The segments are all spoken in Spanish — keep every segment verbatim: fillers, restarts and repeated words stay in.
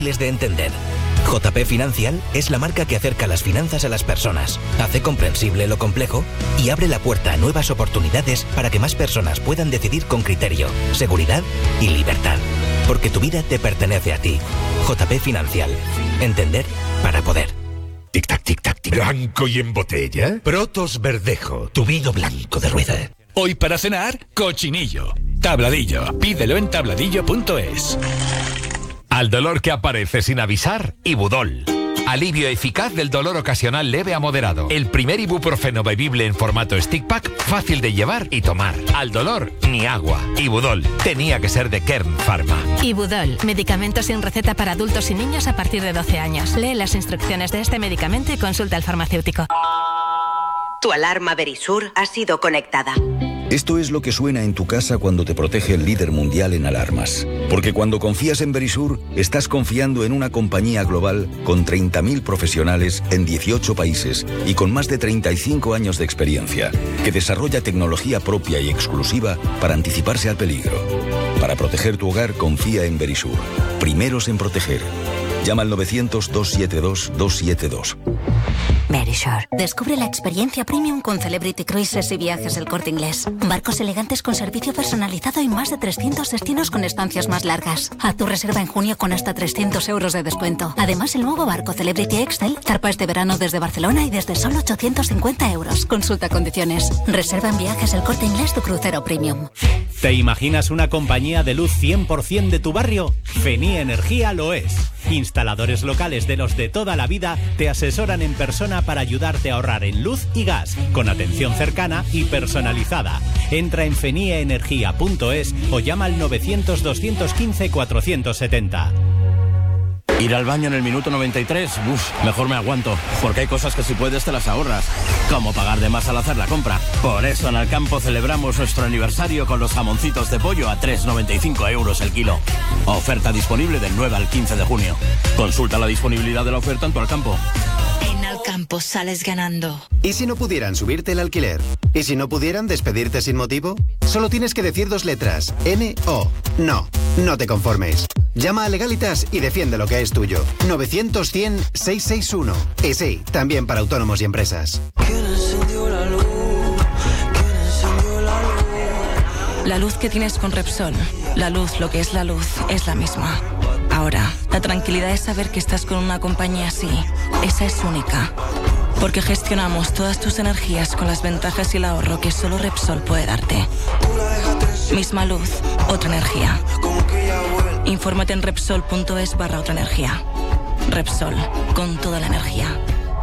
de entender. J P Financial es la marca que acerca las finanzas a las personas, hace comprensible lo complejo y abre la puerta a nuevas oportunidades para que más personas puedan decidir con criterio, seguridad y libertad. Porque tu vida te pertenece a ti. J P Financial. Entender para poder. Tic-tac, tic-tac, tic. ¿Blanco y en botella? Protos Verdejo, tu vino blanco de rueda. Hoy para cenar, cochinillo. Tabladillo. Pídelo en tabladillo punto es. Al dolor que aparece sin avisar, Ibudol. Alivio eficaz del dolor ocasional leve a moderado. El primer ibuprofeno bebible en formato stick pack, fácil de llevar y tomar. Al dolor, ni agua. Ibudol. Tenía que ser de Kern Pharma. Ibudol. Medicamento sin receta para adultos y niños a partir de doce años. Lee las instrucciones de este medicamento y consulta al farmacéutico. Tu alarma Verisur ha sido conectada. Esto es lo que suena en tu casa cuando te protege el líder mundial en alarmas. Porque cuando confías en Verisur, estás confiando en una compañía global con treinta mil profesionales en dieciocho países y con más de treinta y cinco años de experiencia, que desarrolla tecnología propia y exclusiva para anticiparse al peligro. Para proteger tu hogar, confía en Verisur. Primeros en proteger. Llama al novecientos, doscientos setenta y dos, doscientos setenta y dos. Verisure. Descubre la experiencia premium con Celebrity Cruises y Viajes El Corte Inglés. Barcos elegantes con servicio personalizado y más de trescientos destinos con estancias más largas. Haz tu reserva en junio con hasta trescientos euros de descuento. Además, el nuevo barco Celebrity Excel zarpa este verano desde Barcelona y desde solo ochocientos cincuenta euros. Consulta condiciones. Reserva en Viajes El Corte Inglés tu crucero premium. ¿Te imaginas una compañía de luz cien por ciento de tu barrio? Fenía Energía lo es. Instaladores locales de los de toda la vida te asesoran en persona para ayudarte a ahorrar en luz y gas, con atención cercana y personalizada. Entra en fenia energía punto es o llama al novecientos, doscientos quince, cuatrocientos setenta. Ir al baño en el minuto noventa y tres, uff, mejor me aguanto, porque hay cosas que si puedes te las ahorras, como pagar de más al hacer la compra. Por eso en Alcampo celebramos nuestro aniversario con los jamoncitos de pollo a tres con noventa y cinco euros el kilo. Oferta disponible del nueve al quince de junio. Consulta la disponibilidad de la oferta en tu Alcampo. En Alcampo sales ganando. ¿Y si no pudieran subirte el alquiler? ¿Y si no pudieran despedirte sin motivo? Solo tienes que decir dos letras, N O. No, no te conformes. Llama a Legalitas y defiende lo que es tuyo. novecientos, cien, seiscientos sesenta y uno. Y sí, también para autónomos y empresas. La luz que tienes con Repsol, la luz, lo que es la luz, es la misma. Ahora, la tranquilidad es saber que estás con una compañía así. Esa es única. Porque gestionamos todas tus energías con las ventajas y el ahorro que solo Repsol puede darte. Misma luz, otra energía. Infórmate en Repsol punto es barra otra energía. Repsol, con toda la energía.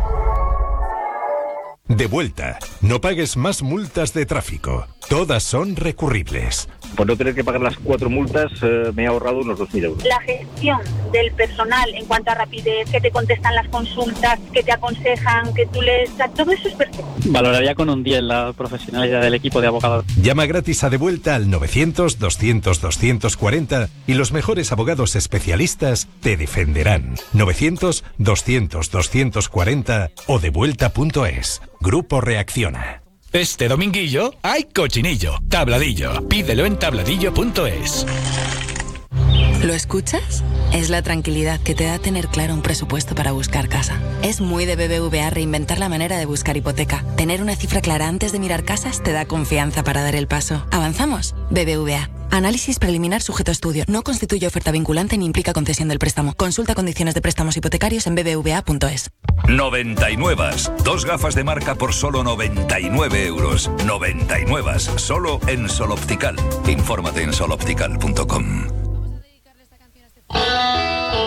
De vuelta. No pagues más multas de tráfico. Todas son recurribles. Por no tener que pagar las cuatro multas, eh, me he ahorrado unos dos mil euros. La gestión del personal en cuanto a rapidez, que te contestan las consultas, que te aconsejan, que tú les... Todo eso es perfecto. Valoraría con un diez la profesionalidad del equipo de abogados. Llama gratis a De Vuelta al novecientos, doscientos, doscientos cuarenta y los mejores abogados especialistas te defenderán. novecientos, doscientos, doscientos cuarenta o devuelta punto es. Grupo Reacciona. Este dominguillo hay cochinillo, tabladillo. Pídelo en tabladillo punto es. ¿Lo escuchas? Es la tranquilidad que te da tener claro un presupuesto para buscar casa. Es muy de B B V A reinventar la manera de buscar hipoteca. Tener una cifra clara antes de mirar casas te da confianza para dar el paso. ¿Avanzamos? B B V A. Análisis preliminar sujeto a estudio. No constituye oferta vinculante ni implica concesión del préstamo. Consulta condiciones de préstamos hipotecarios en b b v a punto es. noventa y nueve. Dos gafas de marca por solo noventa y nueve euros. noventa y nueve. Solo en Sol Optical. Infórmate en sol optical punto com.